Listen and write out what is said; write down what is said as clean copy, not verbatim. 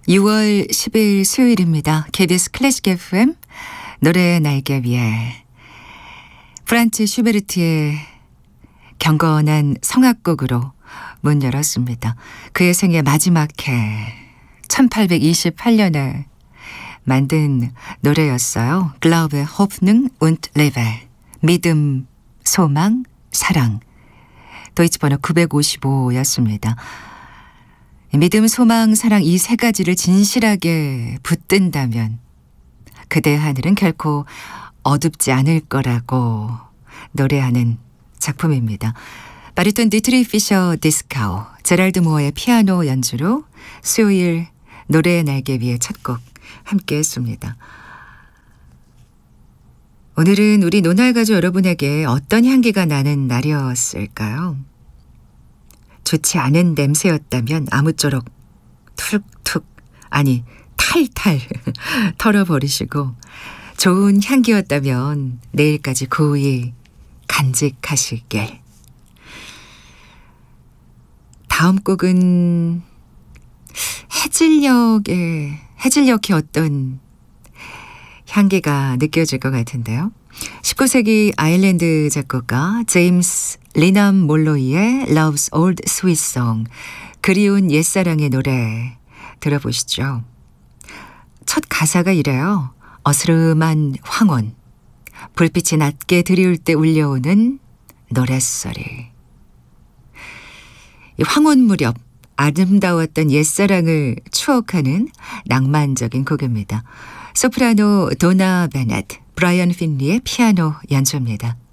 6월 10일 수요일입니다. KBS 클래식 FM 노래 날개 위에 프란츠 슈베르트의 경건한 성악곡으로 문 열었습니다. 그의 생애 마지막 해 1828년에 만든 노래였어요. Glaube, Hoffnung und Liebe. 믿음, 소망, 사랑. 도이치 번호 955였습니다. 믿음, 소망, 사랑 이 세 가지를 진실하게 붙든다면 그대의 하늘은 결코 어둡지 않을 거라고 노래하는 작품입니다. 바리톤 디트리 피셔 디스카우, 제랄드 모어의 피아노 연주로 수요일 노래의 날개 위에 첫 곡 함께 했습니다. 오늘은 우리 노날가족 여러분에게 어떤 향기가 나는 날이었을까요? 좋지 않은 냄새였다면 아무쪼록 툭툭 아니 탈탈 털어버리시고 좋은 향기였다면 내일까지 고이 간직하시길. 다음 곡은 해질녘의 어떤 향기가 느껴질 것 같은데요. 19세기 아일랜드 작곡가 제임스 리남 몰로이의 Love's Old Sweet Song, 그리운 옛사랑의 노래 들어보시죠. 첫 가사가 이래요. 어스름한 황혼, 불빛이 낮게 드리울 때 울려오는 노랫소리. 이 황혼 무렵 아름다웠던 옛사랑을 추억하는 낭만적인 곡입니다. 소프라노 도나 베넷, 브라이언 핀리의 피아노 연주입니다.